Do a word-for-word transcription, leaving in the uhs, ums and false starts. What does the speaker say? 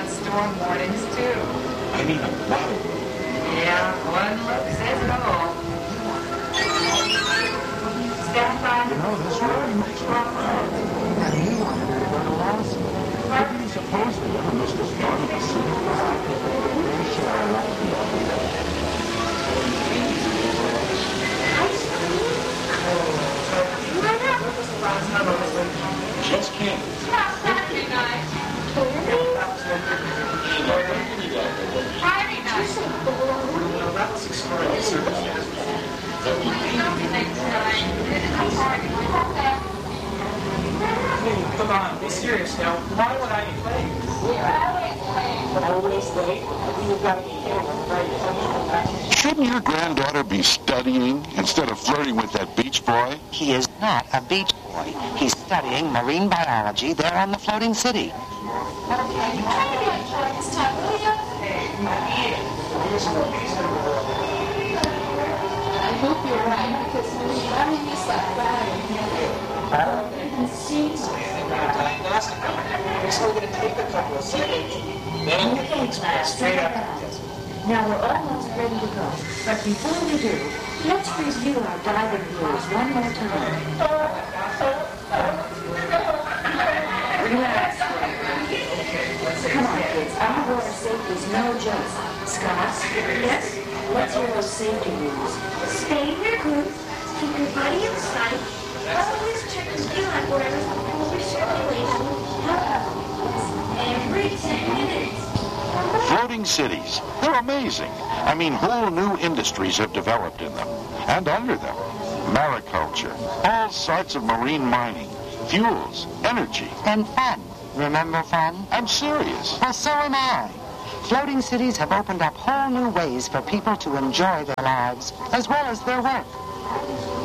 on storm warnings, too. I mean, a lot of them. Yeah, one look says it all. Stand by. You know, this really makes me proud. And he wanted her to go to law school. What do you suppose they ever missed a start of the city? They share a lot Just can't. Saturday night. Friday night. Well, that was extraordinary circumstances. Hey, come on, be serious now. Why would I be late? Always late? You've got to be here. Shouldn't your granddaughter be studying instead of flirting with that beach boy? He is not a beach boy. He's studying marine biology there on the floating city. I hope you're right, because I mean, it's like that. It seems Diagnostic. So we're going to take a couple of seconds. Then we can express straight up. Now we're almost ready to go, but before we do, let's review our diving rules one more time. Relax. Come on, kids. Our water safety is no joke. Scott? Yes? What's your safety rules? Stay in your group, keep your body in sight, always check the daylight wherever the circulation every ten minutes. Floating cities. They're amazing. I mean, whole new industries have developed in them. And under them. Mariculture. All sorts of marine mining. Fuels. Energy. And fun. Remember fun? I'm serious. Well, so am I. Floating cities have opened up whole new ways for people to enjoy their lives as well as their work.